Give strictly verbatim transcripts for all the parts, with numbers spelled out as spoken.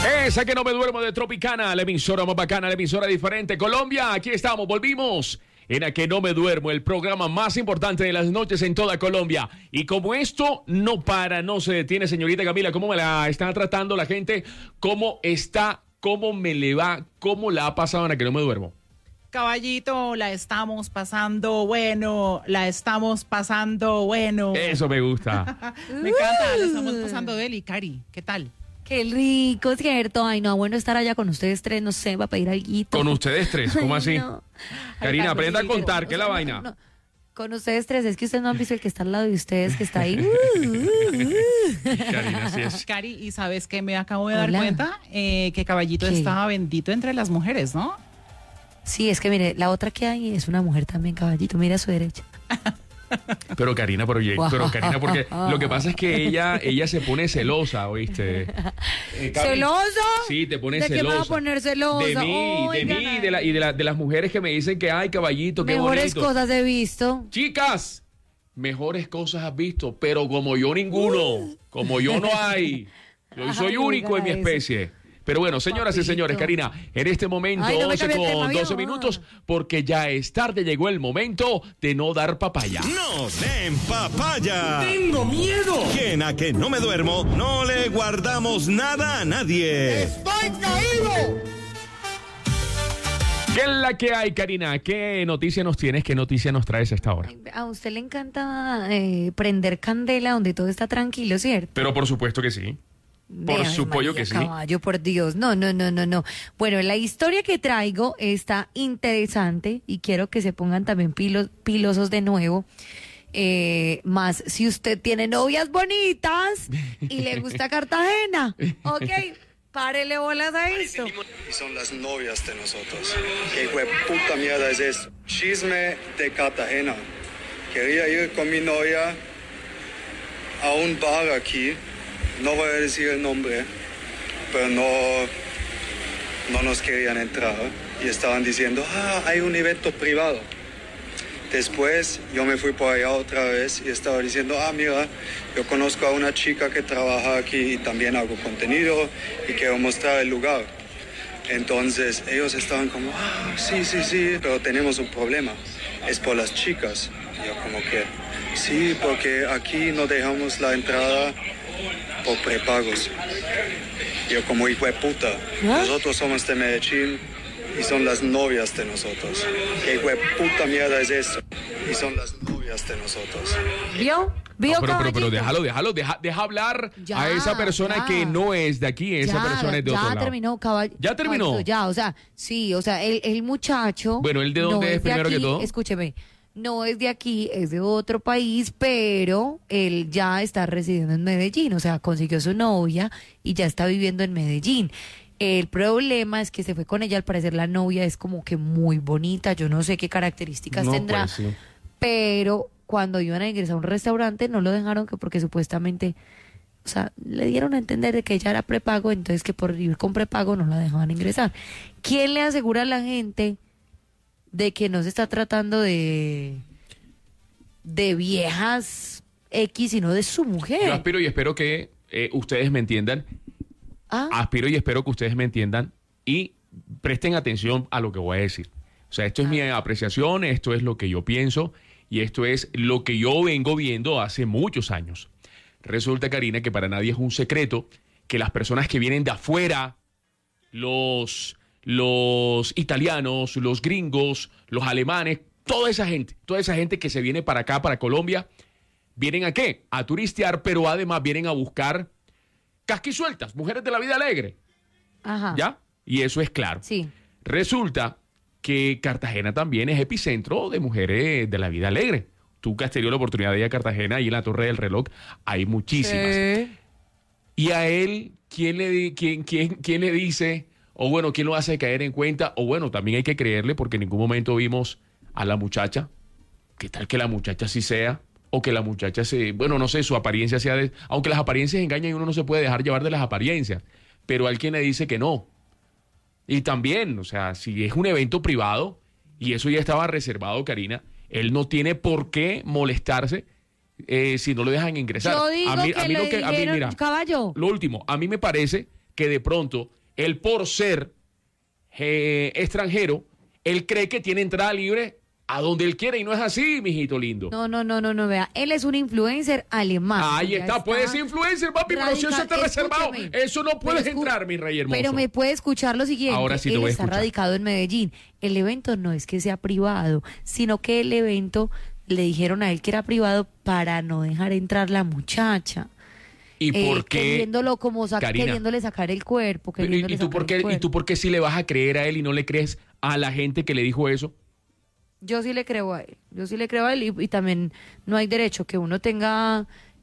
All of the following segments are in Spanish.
Esa que no me duermo de Tropicana, la emisora más bacana, la emisora diferente. Colombia, aquí estamos, volvimos. En A Que No Me Duermo, el programa más importante de las noches en toda Colombia. Y como esto no para, no se detiene, señorita Camila, ¿cómo me la está tratando la gente? ¿Cómo está? ¿Cómo me le va? ¿Cómo la ha pasado en A Que No Me Duermo? Caballito, la estamos pasando bueno, la estamos pasando bueno. Eso me gusta. Me encanta, la estamos pasando deli, Cari, ¿qué tal? Qué rico, cierto. Ay, no, bueno estar allá con ustedes tres, no sé, va a pedir alguito. Con ustedes tres, ¿cómo Ay, así? no. Karina, Ay, aprenda a pero, contar, o ¿qué es sea, la no, vaina? no. Con ustedes tres, es que ustedes no han visto el que está al lado de ustedes, que está ahí. Karina, así es. Cari, ¿y sabes qué me acabo de dar Hola. cuenta? Eh, que Caballito ¿Qué? estaba bendito entre las mujeres, ¿no? Sí, es que mire, la otra que hay es una mujer también, caballito, mira a su derecha. Pero Karina, pero, pero Karina, porque lo que pasa es que ella, ella se pone celosa, ¿oíste? Eh, Cami, ¿Celoso? Sí, te pone ¿De qué celosa. me va a poner celosa? De mí, de Oigan, mí, ay. de la, y de, la, de las mujeres que me dicen que, ay, caballito, qué Mejores bonito. cosas he visto. Chicas, mejores cosas has visto, pero como yo ninguno, como yo no hay. Yo soy Ay, único en mi oigan eso. especie. Pero bueno, señoras y Papito. señores, Karina, en este momento, Ay, no me once cambie el con tema, doce viejo. minutos, porque ya es tarde, llegó el momento de no dar papaya. ¡No den papaya! ¡Tengo miedo! Que en A Que No Me Duermo no le guardamos nada a nadie. ¡Estoy caído! ¿Qué es la que hay, Karina? ¿Qué noticia nos tienes? ¿Qué noticia nos traes a esta hora? Ay, a usted le encanta eh, prender candela donde todo está tranquilo, ¿cierto? Pero por supuesto que sí. Por Ave supuesto María, que sí. Caballo, por Dios. No, no, no, no, no. Bueno, la historia que traigo está interesante y quiero que se pongan también pilos, pilosos de nuevo. Eh, más si usted tiene novias bonitas y le gusta Cartagena. Ok, párele bolas a esto. Y son las novias de nosotros. ¿Qué hijo de puta mierda es esto? Chisme de Cartagena. Quería ir con mi novia a un bar aquí. No voy a decir el nombre, pero no, no nos querían entrar. Y estaban diciendo, ah, hay un evento privado. Después yo me fui por allá otra vez y estaba diciendo, ah, mira, yo conozco a una chica que trabaja aquí y también hago contenido y quiero mostrar el lugar. Entonces ellos estaban como, ah, sí, sí, sí, pero tenemos un problema, es por las chicas. Y yo como que, sí, porque aquí no dejamos la entrada por prepagos. Yo como hijo de puta, nosotros somos de Medellín y son las novias de nosotros. ¿Qué hijo de puta mierda es eso? Y son las novias de nosotros. ¿Vio? ¿Vio, No, pero, pero, pero caballito? déjalo, déjalo, deja, deja hablar Ya, a esa persona ya. que no es de aquí, esa Ya, persona es de ya otro lado. terminó, caballo. ¿Ya terminó? Caballito, ya, o sea, sí, o sea, el, el muchacho. Bueno, ¿él de dónde no es de primero que aquí, todo? Escúcheme, no es de aquí, es de otro país, pero él ya está residiendo en Medellín, o sea, consiguió su novia y ya está viviendo en Medellín. El problema es que se fue con ella, al parecer la novia es como que muy bonita, yo no sé qué características No, tendrá, pues, sí. pero cuando iban a ingresar a un restaurante no lo dejaron que porque supuestamente, o sea, le dieron a entender de que ella era prepago, entonces que por ir con prepago no la dejaban ingresar. ¿Quién le asegura a la gente de que no se está tratando de de viejas X, sino de su Yo mujer? aspiro y espero que eh, ustedes me entiendan. ¿Ah? Aspiro y espero que ustedes me entiendan y presten atención a lo que voy a decir. O sea, esto es mi apreciación, esto es lo que yo pienso y esto es lo que yo vengo viendo hace muchos años. Resulta, Karina, que para nadie es un secreto que las personas que vienen de afuera, los, los italianos, los gringos, los alemanes, toda esa gente, toda esa gente que se viene para acá, para Colombia, ¿vienen a qué? A turistear, pero además vienen a buscar casquisueltas, mujeres de la vida alegre. Ajá. ¿Ya? Y eso es claro. Sí. Resulta que Cartagena también es epicentro de mujeres de la vida alegre. Tú que has tenido la oportunidad de ir a Cartagena y en la Torre del Reloj hay muchísimas. Sí. Y a él, ¿quién le, di- quién, quién, quién le dice? O bueno, ¿quién lo hace caer en cuenta? O bueno, también hay que creerle porque en ningún momento vimos a la muchacha. ¿Qué tal que la muchacha sí sea? O que la muchacha se... Bueno, no sé, su apariencia sea de... Aunque las apariencias engañan y uno no se puede dejar llevar de las apariencias. Pero hay quien le dice que no. Y también, o sea, si es un evento privado y eso ya estaba reservado, Karina, él no tiene por qué molestarse eh, si no lo dejan ingresar. Yo digo a mí, que a mí le lo que, a mí, dijeron, mira, caballo. lo último, a mí me parece que de pronto él por ser eh, extranjero, él cree que tiene entrada libre a donde él quiere y no es así, mijito lindo. No, no, no, no, no, vea. Él es un influencer alemán. Ahí Ya está, puedes ser influencer, papi, pero si eso está radical- reservado, escúcheme. eso no puedes Pero escu- entrar, mi rey hermoso. Pero me puede escuchar lo siguiente. Ahora sí te Él voy a está escuchar. radicado en Medellín. El evento no es que sea privado, sino que el evento le dijeron a él que era privado para no dejar entrar la muchacha. ¿Y Eh, por qué? Queriéndolo como sa- Karina? queriéndole sacar el cuerpo. Pero, ¿Y, queriéndole y tú sacar por el qué, ¿Y cuerpo. tú por qué sí le vas a creer a él y no le crees a la gente que le dijo eso? Yo sí le creo a él. Yo sí le creo a él y, y también no hay derecho que uno tenga.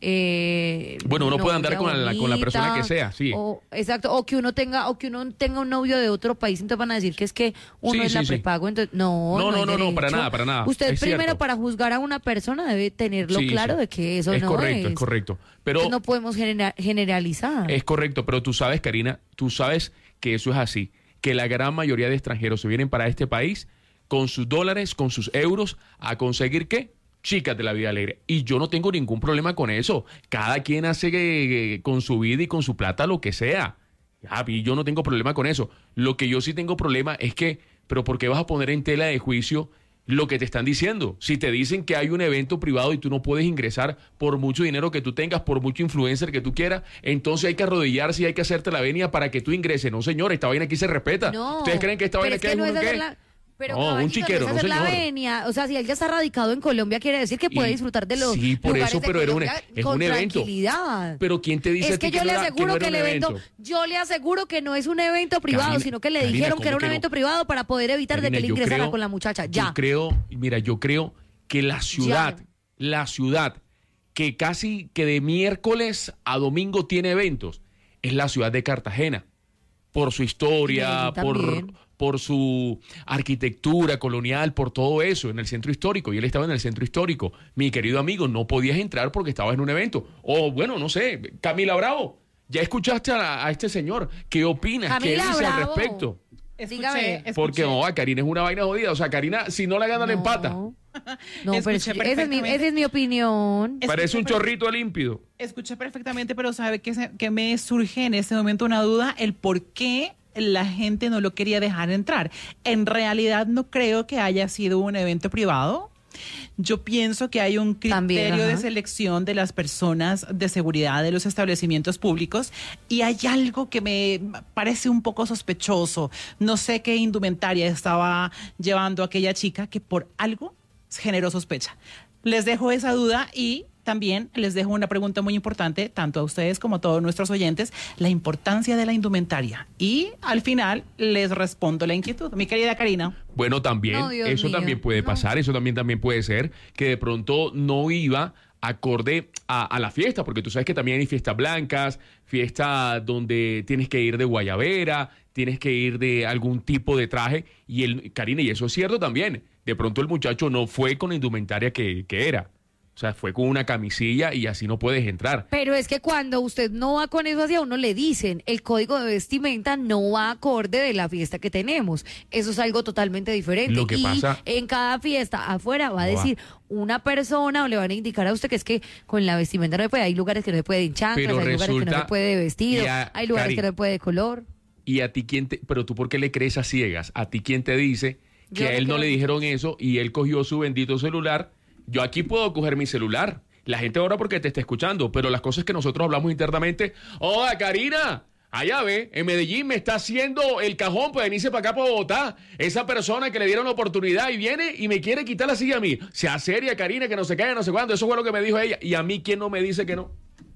Eh, Bueno, uno puede andar novia con la- con la persona bonita, que sea, sí. O, exacto, o que uno tenga, o que uno tenga un novio de otro país, entonces van a decir que es que uno Sí, es la sí, sí. prepago, entonces no, No, no, no, hay no, no, para derecho. nada, para nada. Usted Es primero cierto. para juzgar a una persona debe tenerlo Sí, claro sí. de que eso es no correcto, es. es correcto. Pero Entonces no podemos genera- generalizar. es correcto, pero tú sabes, Karina, tú sabes que eso es así, que la gran mayoría de extranjeros se vienen para este país con sus dólares, con sus euros, a conseguir ¿qué? Chicas de la vida alegre. Y yo no tengo ningún problema con eso. Cada quien hace eh, con su vida y con su plata lo que sea. Ya, y yo no tengo problema con eso. Lo que yo sí tengo problema es que, pero ¿por qué vas a poner en tela de juicio lo que te están diciendo? Si te dicen que hay un evento privado y tú no puedes ingresar por mucho dinero que tú tengas, por mucho influencer que tú quieras, entonces hay que arrodillarse y hay que hacerte la venia para que tú ingreses. No, señor, esta vaina aquí se respeta. No. ¿Ustedes creen que esta pero vaina es aquí que es no uno es hacer qué? la- Pero No, un caballito, chiquero, no es no, hacer la señor. venia. O sea, si él ya está radicado en Colombia, quiere decir que puede Y- disfrutar de los sí, por lugares eso, de pero era un- Colombia es con un evento. tranquilidad. Pero ¿quién te dice Es a ti que yo no le era- que aseguro no que, era el un evento, evento? yo le aseguro que no es un evento privado, Karina, sino que le Karina, dijeron que era ¿cómo un que no? evento privado para poder evitar de Karina, que él yo ingresara creo- con la muchacha. Ya. Yo creo, mira, yo creo que la ciudad, Ya. la ciudad que casi que de miércoles a domingo tiene eventos, es la ciudad de Cartagena. Por su historia, Y Medellín por, también. por su arquitectura colonial, por todo eso, en el centro histórico. Y él estaba en el centro histórico. Mi querido amigo, no podías entrar porque estabas en un evento. O bueno, no sé, Camila Bravo, ¿ya escuchaste a, a este señor? ¿Qué opinas? ¿Qué Camila dice al Bravo. respecto? Dígame. Escuché, Porque escuché. no, a Karina es una vaina jodida. O sea, Karina, si no la gana, la empata. No, no pero es Escuché que esa es, mi, perfectamente. esa es mi opinión. Es- Parece un Escuché per- chorrito límpido. Escuché perfectamente, pero ¿sabe qué, se- qué me surge en este momento una duda? El por qué la gente no lo quería dejar entrar. En realidad no creo que haya sido un evento privado. Yo pienso que hay un criterio También, ajá. de selección de las personas de seguridad de los establecimientos públicos y hay algo que me parece un poco sospechoso. No sé qué indumentaria estaba llevando aquella chica que por algo generó sospecha. Les dejo esa duda y también les dejo una pregunta muy importante, tanto a ustedes como a todos nuestros oyentes, la importancia de la indumentaria. Y al final les respondo la inquietud. Mi querida Karina. Bueno, también, No, Dios eso mío, también puede no. pasar, eso también, también puede ser, que de pronto no iba acorde a, a la fiesta, porque tú sabes que también hay fiestas blancas, fiestas donde tienes que ir de guayabera, tienes que ir de algún tipo de traje, y el, Karina, y eso es cierto también, de pronto el muchacho no fue con la indumentaria que, que era. O sea, fue con una camisilla y así no puedes entrar. Pero es que cuando usted no va con eso hacia uno le dicen, el código de vestimenta no va acorde de la fiesta que tenemos. Eso es algo totalmente diferente. Lo que y pasa- en cada fiesta afuera va a No va. decir una persona o le van a indicar a usted que es que con la vestimenta no se puede. Hay lugares que no se puede en chanclas, Pero hay lugares que no resulta- se puede de vestido, y a- hay lugares Cari, que no se puede de color. Y a ti quién te, pero tú por qué le crees a ciegas, a ti quién te dice que Yo a no él no creo le que- dijeron eso y él cogió su bendito celular. Yo aquí puedo coger mi celular. La gente ahora porque te está escuchando, pero las cosas que nosotros hablamos internamente, ¡hola, Karina! Allá ve, en Medellín me está haciendo el cajón para venirse para acá, para Bogotá. Esa persona que le dieron la oportunidad y viene y me quiere quitar la silla a mí. Sea seria, Karina, que no se caiga, no sé cuándo. Eso fue lo que me dijo ella. Y a mí, ¿quién no me dice que no?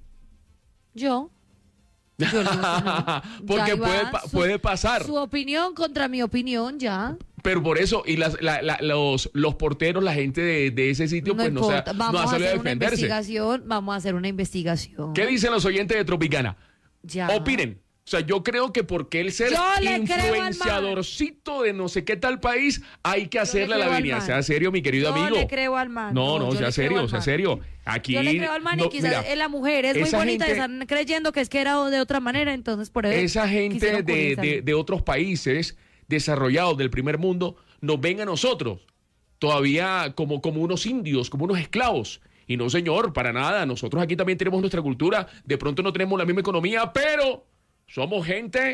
Yo. Yo le digo que no. Porque Ya ahí va puede pa- puede pasar. Su opinión contra mi opinión, ya. Pero por eso, y las, la- la- los, los porteros, la gente de, de ese sitio, pues no, se ha- importa. no Vamos ha a salido a hacer una defenderse. investigación, vamos a hacer una investigación. ¿Qué dicen los oyentes de Tropicana? Ya. Opinen. O sea, yo creo que porque él ser Yo le creo al influenciadorcito de no sé qué tal país, hay que hacerle creo la al línea. man. Sea serio, mi querido Yo amigo. le creo al man. No, no, yo sea le creo serio, al sea man. serio. Aquí. Yo le creo al man no, y quizás mira, eh, la mujer es muy esa bonita y gente- están creyendo que es que era de otra manera, entonces por eso. Esa gente quisieron de, cubrirse de- ahí. de otros países desarrollados del primer mundo nos ven a nosotros todavía como, como unos indios, como unos esclavos. Y no, señor, para nada. Nosotros aquí también tenemos nuestra cultura. De pronto no tenemos la misma economía, pero somos gente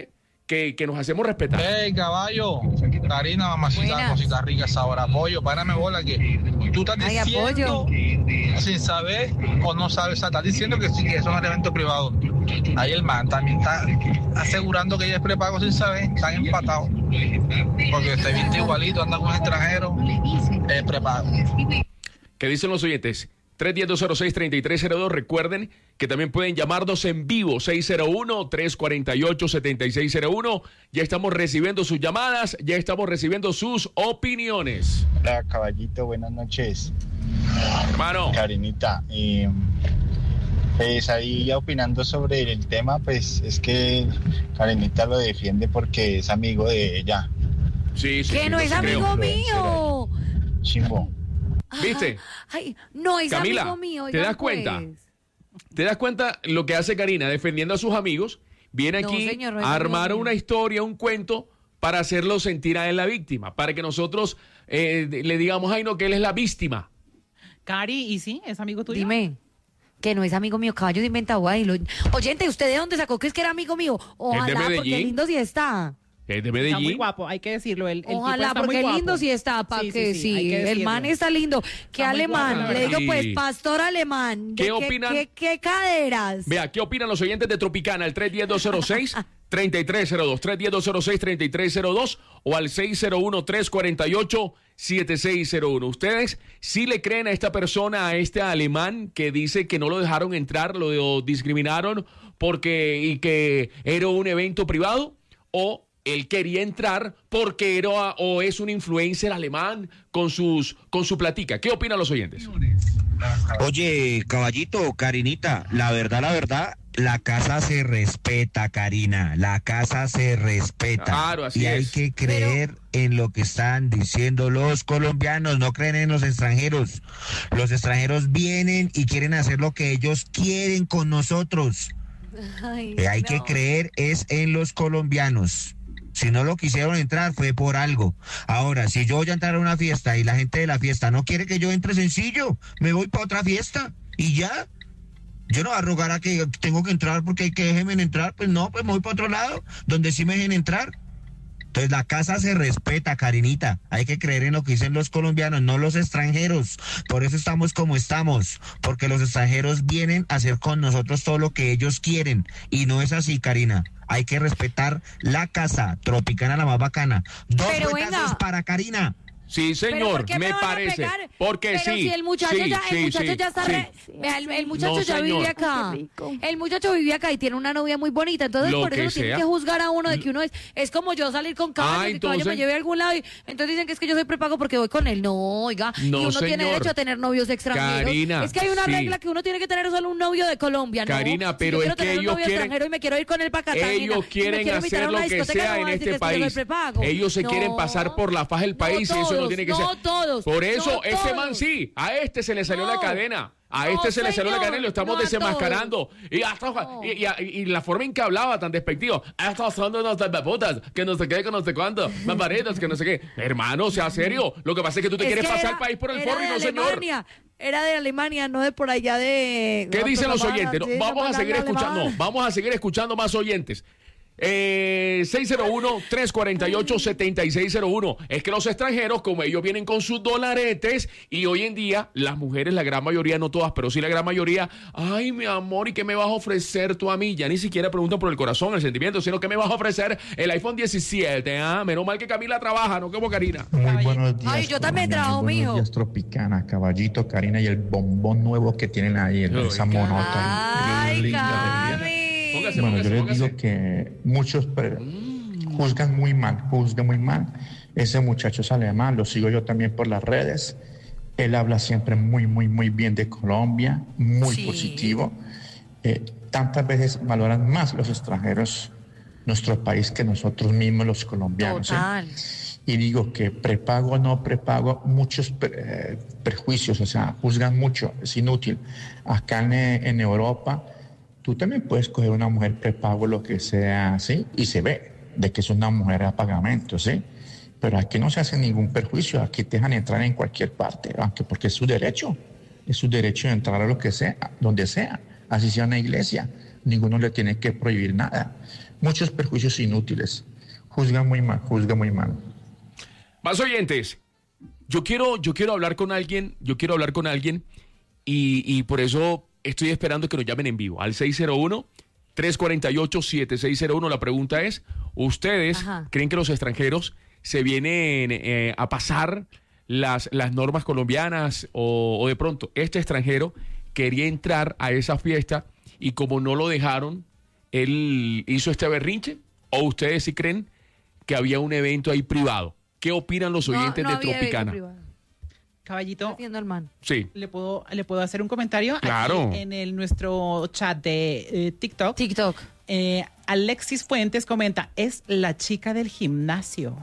que, que nos hacemos respetar. Hey, caballo, Karina, mamacita, Buenas. cosita rica, sabor a pollo, párame bola que tú estás Ay, diciendo, apoyo. sin saber o no sabes, o sea, estás diciendo que sí, que eso es un evento privado. Ahí el man también está asegurando que ella es prepago sin saber, están empatados. Porque te viste igualito, anda con un extranjero, es prepago. ¿Qué dicen los oyentes? tres uno cero, dos cero seis, tres tres cero dos. Recuerden que también pueden llamarnos en vivo, seis cero uno, tres cuatro ocho, siete seis cero uno. Ya estamos recibiendo sus llamadas, ya estamos recibiendo sus opiniones. Hola, caballito, buenas noches. Hermano. Karinita, eh, pues ahí ya opinando sobre el tema, pues es que Karinita lo defiende porque es amigo de ella. Sí, sí, Que sí, no es sí creo. amigo mío. Chimbo. ¿Viste? Ay, no es Camila, amigo mío. ¿te oigan, das cuenta? pues. ¿Te das cuenta lo que hace Karina defendiendo a sus amigos? Viene No, aquí señor, no es a amigo armar mío. una historia, un cuento, para hacerlo sentir a él la víctima, para que nosotros eh, le digamos, ay no, que él es la víctima. Cari, ¿y sí? ¿Es amigo tuyo? Dime. Que no es amigo mío, caballo de inventado ahí. Lo... Oyente, ¿usted de dónde sacó que es que era amigo mío? Ojalá, Medellín. porque lindo sí está. Es de Está muy Medellín. guapo, hay que decirlo. El, el tipo Ojalá, está porque muy guapo. lindo sí está, para Sí, que sí, sí. sí, hay que El decirlo. man está lindo. Qué Está muy alemán. guapo, la Le digo, verdad. pues, Sí. pastor alemán. ¿Qué ¿De opinan? ¿Qué, qué caderas? Vea, ¿qué opinan los oyentes de Tropicana? El tres uno cero, dos cero seis, tres tres cero dos, tres uno cero, dos cero seis, tres tres cero dos o al seis cero uno, tres cuatro ocho, siete seis cero uno. ¿Ustedes sí le creen a esta persona, a este alemán que dice que no lo dejaron entrar, lo discriminaron porque y que era un evento privado? ¿O él quería entrar porque era o es un influencer alemán con sus con su platica? ¿Qué opinan los oyentes? Oye, caballito, Karinita, la verdad, la verdad, la casa se respeta, Karina, la casa se respeta. Claro, así y hay es. que creer en lo que están diciendo los colombianos, no creen en los extranjeros. Los extranjeros vienen y quieren hacer lo que ellos quieren con nosotros. Ay, Eh, hay no. que creer es en los colombianos. Si no lo quisieron entrar fue por algo. Ahora, si yo voy a entrar a una fiesta y la gente de la fiesta no quiere que yo entre, sencillo, me voy para otra fiesta y ya. Yo no voy a rogar a que tengo que entrar porque hay que déjenme entrar. Pues no, pues me voy para otro lado, donde sí me dejen entrar. Entonces la casa se respeta, Karinita. Hay que creer en lo que dicen los colombianos, no los extranjeros. Por eso estamos como estamos, porque los extranjeros vienen a hacer con nosotros todo lo que ellos quieren. Y no es así, Karina. Hay que respetar la casa. Tropicana, la más bacana. Dos Pero puetazos venga. para Karina. Sí, ¿Pero señor, por qué me, van a parece. pegar? Porque Pero sí. si el muchacho sí, ya, el sí, muchacho sí, ya está sí. re- vea, el, el muchacho No, ya señor. vive acá. Ay, qué rico. El muchacho vive acá y tiene una novia muy bonita, entonces Lo por eso que lo tienen sea. que juzgar a uno de que uno es es como yo salir con caballo, Ah, que caballo me entonces- lleve a algún lado y entonces dicen que es que yo soy prepago porque voy con él. No, oiga, No, y uno tiene señor. derecho a tener novios extranjeros. Karina, es que hay una sí. regla que uno tiene que tener solo un novio de Colombia, ¿no? Karina, Si pero yo es quiero que tener un ellos novio quieren- extranjero y me quiero ir con él para Cartagena, Ellos y me quieren quiero invitar hacer a una lo que discoteca, sea no en van a decir este que es que yo soy país. prepago. Ellos se No. quieren pasar por la faja del No país y eso no todos, tiene que no ser. todos, Por eso, no ese man todos. sí, a este se le salió No. la cadena. A No, este se le salió la señor, cadena y lo estamos no a desenmascarando. Y, hasta, No. y, y- y la forma en que hablaba tan despectivo. "Ah, estos son unos putas, que no sé qué, que no sé cuánto, mambaritos, que no sé qué". Hermano, sea serio. Lo que pasa es que tú te Es quieres que pasar era- el país por el era forro y de no, señor. Alemania, Era de Alemania, no de por allá de... ¿Qué no, dicen pues, los no, oyentes? sí, No, no, vamos a pues, seguir habla escuchando. alemán. No, vamos a seguir escuchando más oyentes. Eh, seis cero uno, tres cuatro ocho, siete seis cero uno. Es que los extranjeros, como ellos vienen con sus dolaretes, y hoy en día las mujeres, la gran mayoría, no todas, pero sí la gran mayoría, ay, mi amor, ¿y qué me vas a ofrecer tú a mí? Ya ni siquiera preguntan por el corazón, el sentimiento, sino que me vas a ofrecer el iPhone diecisiete. Ah, menos mal que Camila trabaja, no como Karina. Muy buenos días. Ay, yo también Colombia, trabajo, muy buenos mijo. días, Tropicana, Caballito, Karina y el bombón nuevo que tienen ahí, el- Uy, esa monota. Ay, linda, Cami. Póngase, Bueno, póngase, yo les póngase. digo que muchos pre- juzgan muy mal, juzgan muy mal. Ese muchacho es alemán, lo sigo yo también por las redes. Él habla siempre muy, muy, muy bien de Colombia, muy Sí. positivo. Eh, tantas veces valoran más los extranjeros nuestro país que nosotros mismos los colombianos. ¿eh? Total. Y digo que prepago o no prepago, muchos pre- eh, prejuicios, o sea, juzgan mucho, es inútil. Acá en, eh, en Europa, tú también puedes coger una mujer prepago, lo que sea, ¿sí? Y se ve de que es una mujer a pagamento, ¿sí? Pero aquí no se hace ningún perjuicio, aquí te dejan entrar en cualquier parte, aunque porque es su derecho, es su derecho de entrar a lo que sea, donde sea, así sea una iglesia, ninguno le tiene que prohibir nada. muchos perjuicios inútiles. Juzga muy mal, juzga muy mal. Más oyentes. Yo quiero, yo quiero hablar con alguien, yo quiero hablar con alguien y, y por eso estoy esperando que nos llamen en vivo al seis cero uno, tres cuatro ocho, siete seis cero uno. La pregunta es, ¿ustedes Ajá. creen que los extranjeros se vienen eh, a pasar las, las normas colombianas o, o de pronto este extranjero quería entrar a esa fiesta y como no lo dejaron, él hizo este berrinche? ¿O ustedes sí creen que había un evento ahí privado? ¿Qué opinan los oyentes no, no de había Tropicana? evento privado. Caballito, Haciendo el man. Sí. ¿le puedo, ¿le puedo hacer un comentario? Claro. Aquí en el, nuestro chat de eh, TikTok. TikTok. Eh, Alexis Fuentes comenta, es la chica del gimnasio.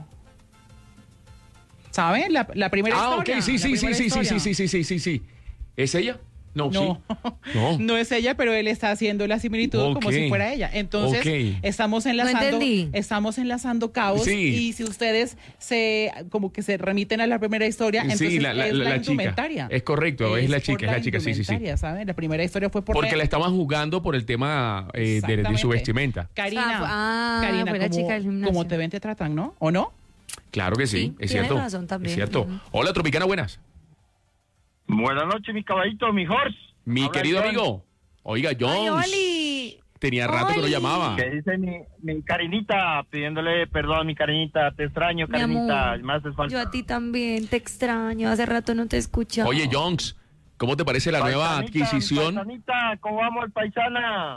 ¿Sabe? La, la primera Ah, historia. ok, sí, la sí, sí, primera sí, sí, historia. sí, sí, sí, sí, sí. ¿Es ella? No, No, sí. No. no es ella, pero él está haciendo la similitud Ok. como si fuera ella. Entonces, Ok. estamos enlazando, entendí. estamos enlazando cabos Sí. y si ustedes se como que se remiten a la primera historia, entonces Sí, la, la, es la, la indumentaria. chica. Es correcto, es, la por chica, es la chica, sí, sí, sí. indumentaria, ¿saben? La primera historia fue por Porque la- la estaban jugando por el tema eh, de, de su Exactamente. vestimenta. Karina, Ah, fue- ah, Karina, fue la como, chica del gimnasio. como te ven te tratan, ¿no? ¿O no? Claro que sí, Sí, es tiene cierto. razón también. Es cierto. Ujú. Hola, Tropicana, buenas. Buenas noches, mi caballito, mi horse. Mi Habla querido John. amigo. Oiga, Ay, Jones. Oli. Tenía rato que no Oli. llamaba. Que dice mi, mi Karinita, pidiéndole perdón, mi Karinita, te extraño, Mi Karinita, amor, me haces falta. yo a ti también te extraño. Hace rato no te escuchaba. Oye, Jones, ¿cómo te parece la nueva Paisanita, adquisición? Paisanita, ¿cómo vamos, paisana?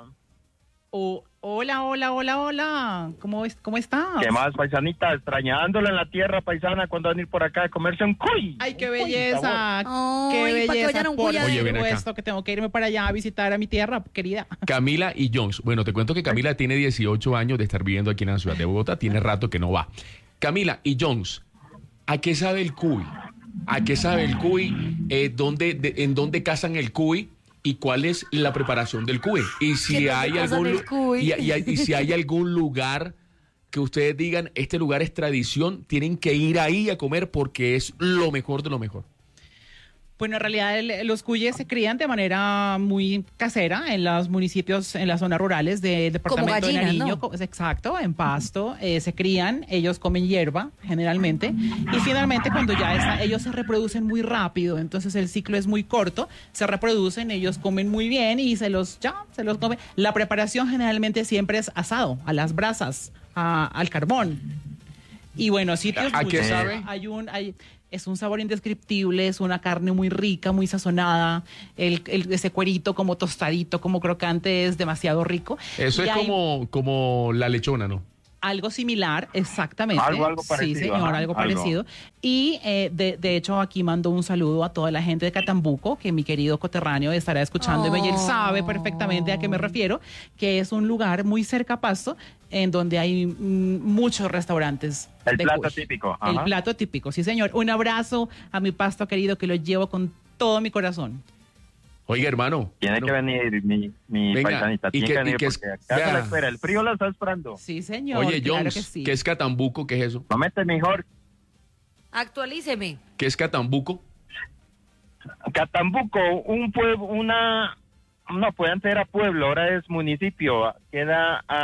O- hola, hola, hola, hola. ¿Cómo, es, ¿Cómo estás? ¿Qué más, paisanita? Extrañándola en la tierra, paisana, cuando van a ir por acá a comerse un cuy. Ay, qué Un cuy, belleza. Ay, Qué para que belleza. vayan a un Por cuyadero. Oye, ven acá. supuesto que tengo que irme para allá a visitar a mi tierra, querida. Camila y Jones. Bueno, te cuento que Camila tiene dieciocho años de estar viviendo aquí en la ciudad de Bogotá. Tiene rato que no va. Camila y Jones, ¿a qué sabe el cuy? ¿A qué sabe el cuy? Eh, ¿dónde, de- ¿En dónde cazan el cuy? ¿Y cuál es la preparación del cuy? Y si ¿Qué hay dónde cazan algún el lu- cuy? y, y- y si hay algún lugar que ustedes digan, este lugar es tradición, tienen que ir ahí a comer porque es lo mejor de lo mejor. Bueno, en realidad el- los cuyes se crían de manera muy casera en los municipios, en las zonas rurales del departamento gallinas, de Nariño. ¿no? co- Exacto, en pasto. eh, se crían, ellos comen hierba generalmente. Y finalmente cuando ya está, ellos se reproducen muy rápido. Entonces el ciclo es muy corto. Se reproducen, ellos comen muy bien y se los, ya, se los comen. La preparación generalmente siempre es asado, a las brasas, a- al carbón. Y bueno, sitios ¿A qué muchos. sabe? Hay un, hay, es un sabor indescriptible, es una carne muy rica, muy sazonada, el, el- ese cuerito como tostadito, como crocante es demasiado rico. Eso Y es hay como, como la lechona, ¿no? algo similar, exactamente. Algo- algo Sí, parecido, señor, ajá, algo algo. parecido. Y eh, de, de hecho aquí mando un saludo a toda la gente de Catambuco, que mi querido coterráneo estará escuchándome y él sabe perfectamente a qué me refiero, que es un lugar muy cerca a Pasto, en donde hay mm, muchos restaurantes. El de plato cuy. típico. El ajá. plato típico, sí señor. Un abrazo a mi Pasto querido que lo llevo con todo mi corazón. Oiga, hermano. Tiene que venir mi, mi Venga, paisanita, ¿y tiene qué- que y venir qué es- porque acá vea. se la espera. El frío la está esperando. Sí señor. Oye, claro Jones, que sí. ¿qué es Catambuco? ¿Qué es eso? No mete mejor. Actualíceme. ¿Qué es Catambuco? Catambuco, un pueblo, una... No, puede antes era pueblo, ahora es municipio. Queda a